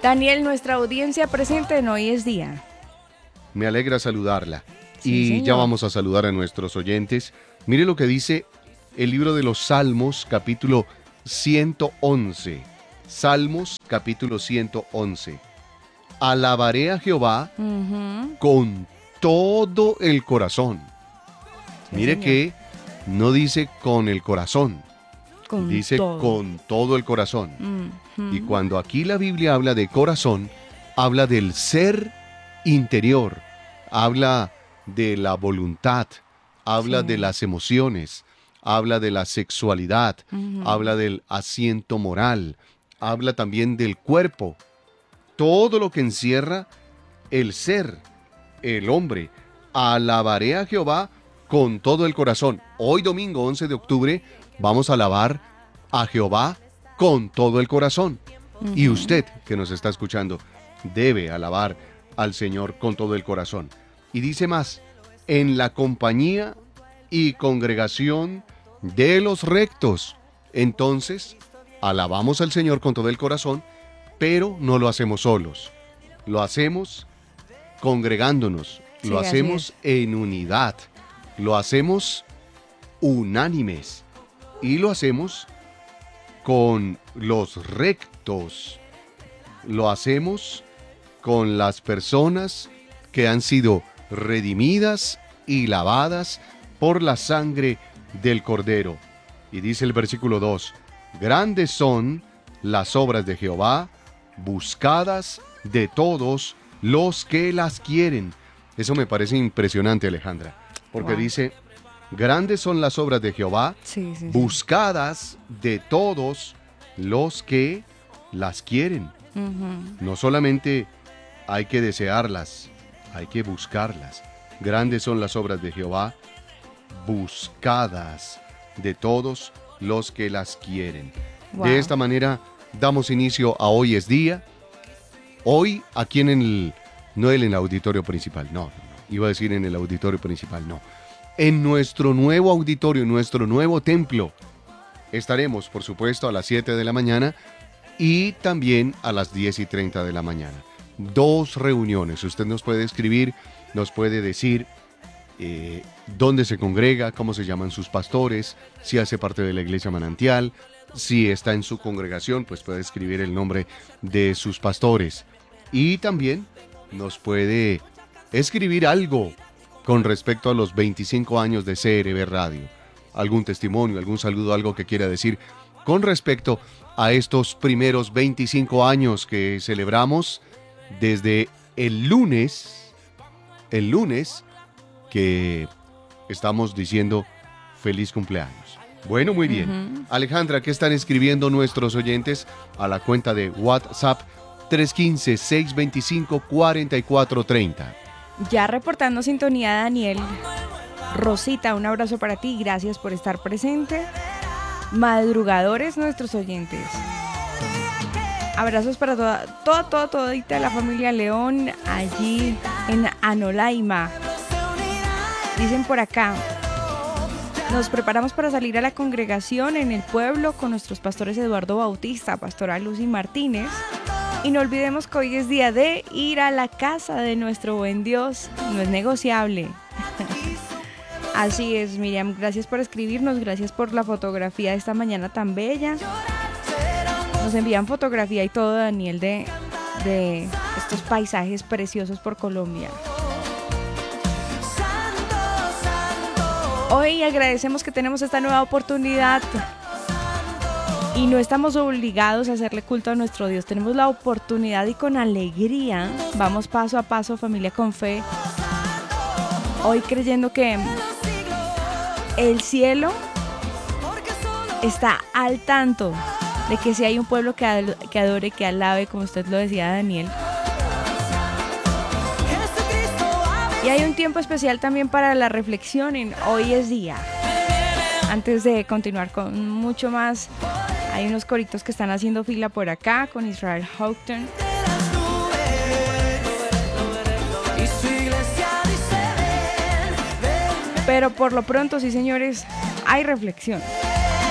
Daniel, nuestra audiencia presente en Hoy es Día. Me alegra saludarla. Sí, Y señor. ya vamos a saludar a nuestros oyentes. Mire lo que dice el libro de los Salmos, capítulo 111. Salmos, capítulo 111. Alabaré a Jehová con todo el corazón. Sí, Mire señor. que no dice con el corazón, Con dice todo. con todo el corazón. Ujú. Y cuando aquí la Biblia habla de corazón, habla del ser interior, habla de la voluntad, habla Sí. de las emociones, habla de la sexualidad, Ujú. habla del asiento moral, habla también del cuerpo, todo lo que encierra el ser, el hombre. Alabaré a Jehová con todo el corazón. Hoy domingo 11 de octubre vamos a alabar a Jehová con todo el corazón. Y usted que nos está escuchando debe alabar al Señor con todo el corazón. Y dice más, en la compañía y congregación de los rectos. Entonces, alabamos al Señor con todo el corazón, pero no lo hacemos solos. Lo hacemos congregándonos, Sí, lo así hacemos en unidad, lo hacemos unánimes y lo hacemos con los rectos, lo hacemos con las personas que han sido redimidas y lavadas por la sangre del Cordero. Y dice el versículo 2, grandes son las obras de Jehová, buscadas de todos los que las quieren. Eso me parece impresionante, Alejandra, porque Wow. dice, grandes son las obras de Jehová, Sí, sí, sí. buscadas de todos los que las quieren. Ujú. No solamente hay que desearlas, hay que buscarlas. Grandes son las obras de Jehová, buscadas de todos los que las quieren. Wow. De esta manera damos inicio a Hoy es Día. Hoy aquí en el, no en el auditorio principal, no, iba a decir en el auditorio principal, no. En nuestro nuevo auditorio, en nuestro nuevo templo, estaremos, por supuesto, a las 7 de la mañana y también a las 10:30 de la mañana. 2 reuniones. Usted nos puede escribir, nos puede decir dónde se congrega, cómo se llaman sus pastores, si hace parte de la Iglesia Manantial, si está en su congregación, pues puede escribir el nombre de sus pastores. Y también nos puede escribir algo con respecto a los 25 años de CRB Radio. Algún testimonio, algún saludo, algo que quiera decir con respecto a estos primeros 25 años que celebramos desde el lunes que estamos diciendo feliz cumpleaños. Bueno, muy bien. Alejandra, ¿qué están escribiendo nuestros oyentes a la cuenta de WhatsApp 315-625-4430? Ya reportando sintonía, Daniel. Rosita, un abrazo para ti, gracias por estar presente. Madrugadores, nuestros oyentes. Abrazos para todita la familia León, allí en Anolaima. Dicen por acá, nos preparamos para salir a la congregación en el pueblo con nuestros pastores Eduardo Bautista, pastora Lucy Martínez. Y no olvidemos que hoy es día de ir a la casa de nuestro buen Dios, no es negociable. Así es, Miriam, gracias por escribirnos, gracias por la fotografía de esta mañana tan bella. Nos envían fotografía y todo, Daniel, de estos paisajes preciosos por Colombia. Hoy agradecemos que tenemos esta nueva oportunidad y no estamos obligados a hacerle culto a nuestro Dios. Tenemos la oportunidad y con alegría vamos paso a paso, familia con fe. Hoy creyendo que el cielo está al tanto de que si hay un pueblo que adore, que alabe, como usted lo decía, Daniel. Y hay un tiempo especial también para la reflexión en Hoy es Día. Antes de continuar con mucho más, hay unos coritos que están haciendo fila por acá con Israel Houghton. Pero por lo pronto, sí, señores, hay reflexión.